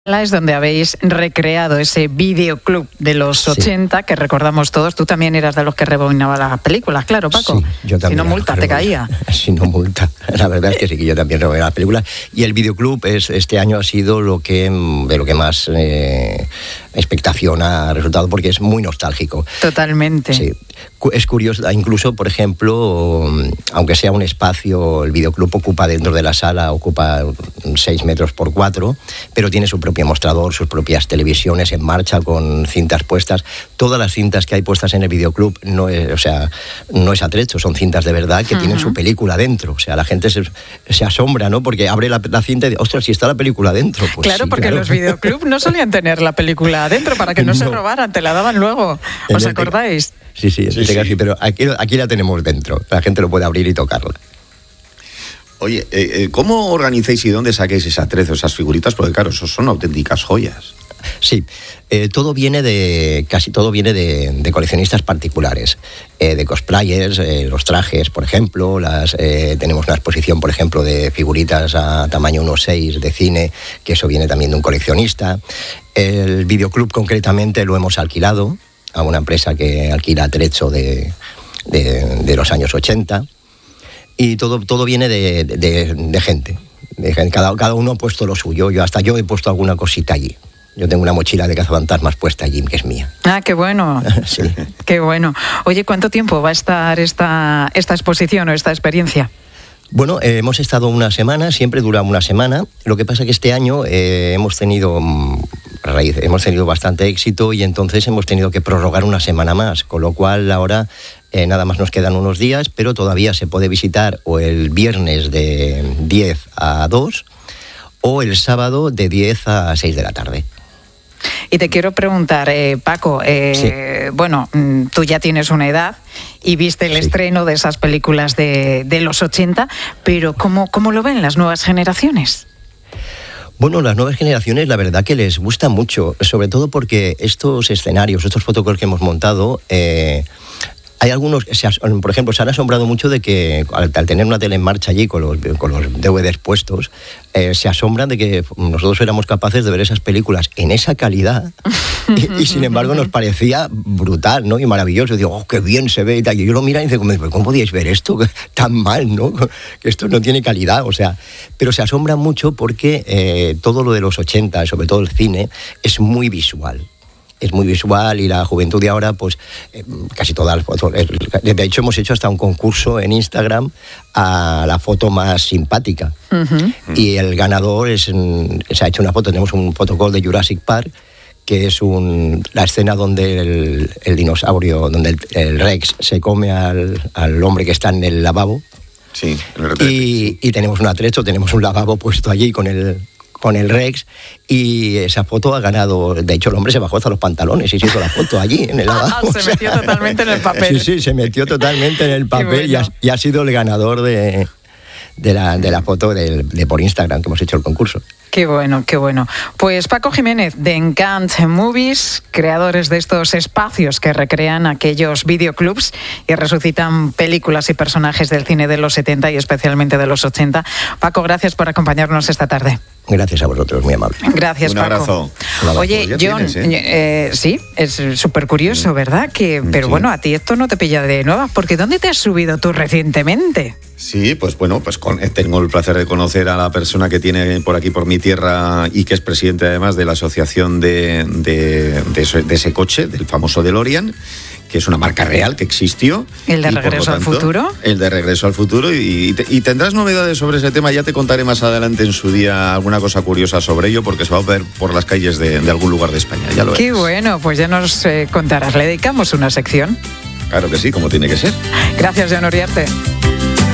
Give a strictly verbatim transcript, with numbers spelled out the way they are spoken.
Es donde habéis recreado ese videoclub de los ochenta, sí, que recordamos todos. Tú también eras de los que rebobinaba las películas, claro, Paco. Sí, yo también. Si no multa, te caía. Si no multa. La verdad es que sí, que yo también rebobinaba las películas. Y el videoclub es, este año ha sido lo que, de lo que más eh, expectación ha resultado, porque es muy nostálgico. Totalmente. Sí. Es curioso, incluso, por ejemplo, aunque sea un espacio, el videoclub ocupa dentro de la sala, ocupa seis metros por cuatro, pero tiene su propio mostrador, sus propias televisiones en marcha con cintas puestas. Todas las cintas que hay puestas en el videoclub no es, o sea, no es atrecho, son cintas de verdad que uh-huh. tienen su película dentro. O sea, la gente se, se asombra, ¿no? Porque abre la, la cinta y dice, ostras, si está la película dentro. Pues claro, sí, porque claro. Los videoclubs no solían tener la película adentro para que no, no se robaran, te la daban luego. ¿Os acordáis? Sí, sí, sí, sí. Casi, pero aquí, aquí la tenemos dentro. La gente lo puede abrir y tocarla. Oye, eh, ¿cómo organizáis y dónde saquéis ese atrezo, esas figuritas? Porque claro, esos son auténticas joyas. Sí, eh, todo viene de, casi todo viene de, de coleccionistas particulares, eh, de cosplayers, eh, los trajes, por ejemplo, las, eh, tenemos una exposición, por ejemplo, de figuritas a tamaño uno seis de cine, que eso viene también de un coleccionista. El videoclub concretamente lo hemos alquilado a una empresa que alquila atrecho de, de, de los años ochenta, y todo, todo viene de, de, de gente, de gente. Cada, cada uno ha puesto lo suyo. Yo hasta yo he puesto alguna cosita allí. Yo tengo una mochila de cazafantasmas puesta allí, que es mía. Ah, qué bueno. Sí. Qué bueno. Oye, ¿cuánto tiempo va a estar esta, esta exposición o esta experiencia? Bueno, eh, hemos estado una semana, siempre dura una semana. Lo que pasa es que este año eh, hemos tenido mmm, raíz, hemos tenido bastante éxito y entonces hemos tenido que prorrogar una semana más, con lo cual ahora eh, nada más nos quedan unos días, pero todavía se puede visitar o el viernes de diez a dos o el sábado de diez a seis de la tarde. Y te quiero preguntar, eh, Paco, eh, sí. bueno, tú ya tienes una edad y viste el sí. estreno de esas películas de, de los ochenta, pero ¿cómo, cómo lo ven las nuevas generaciones? Bueno, las nuevas generaciones la verdad que les gusta mucho, sobre todo porque estos escenarios, estos protocolos que hemos montado, eh, hay algunos, por ejemplo, se han asombrado mucho de que al, al tener una tele en marcha allí con los, con los D V Ds puestos, eh, se asombran de que nosotros éramos capaces de ver esas películas en esa calidad y, y sin embargo nos parecía brutal, ¿no? Y maravilloso. Digo, oh, qué bien se ve y tal. Y yo lo miro y digo, ¿cómo podíais ver esto tan mal, no? Que esto no tiene calidad, o sea. Pero se asombran mucho porque eh, todo lo de los ochenta, sobre todo el cine, es muy visual. Es muy visual y la juventud de ahora, pues eh, casi todas las fotos. De hecho, hemos hecho hasta un concurso en Instagram a la foto más simpática. Uh-huh. Y el ganador es, se ha hecho una foto, tenemos un fotocall de Jurassic Park, que es un, la escena donde el, el dinosaurio, donde el, el Rex se come al, al hombre que está en el lavabo. Sí, el y, y tenemos un atrecho, tenemos un lavabo puesto allí con el... con el Rex, y esa foto ha ganado. De hecho, el hombre se bajó hasta los pantalones y se hizo la foto allí en el lavabo. Se metió totalmente en el papel. Sí, sí, se metió totalmente en el papel. Bueno. y, ha, y ha sido el ganador de, de, la, de la foto de, de por Instagram que hemos hecho el concurso. Qué bueno, qué bueno. Pues Paco Jiménez, de Encant Movies, creadores de estos espacios que recrean aquellos videoclubs y resucitan películas y personajes del cine de los setenta y especialmente de los ochenta. Paco, gracias por acompañarnos esta tarde. Gracias a vosotros, muy amable. Gracias, Un Paco. abrazo. Oye, John, tienes, ¿eh? Eh, sí, es súper curioso, ¿verdad? Que, pero sí. Bueno, a ti esto no te pilla de nuevas, porque ¿dónde te has subido tú recientemente? Sí, pues bueno, pues con, tengo el placer de conocer a la persona que tiene por aquí, por mi tierra, y que es presidente además de la asociación de, de, de, ese, de ese coche, del famoso DeLorean, que es una marca real que existió. ¿El de Regreso al Futuro? El de Regreso al Futuro. Y, y, y tendrás novedades sobre ese tema. Ya te contaré más adelante en su día alguna cosa curiosa sobre ello, porque se va a ver por las calles de, de algún lugar de España. Ya lo Qué eres. Bueno, pues ya nos eh, contarás. Le dedicamos una sección. Claro que sí, como tiene que ser. Gracias, John Uriarte.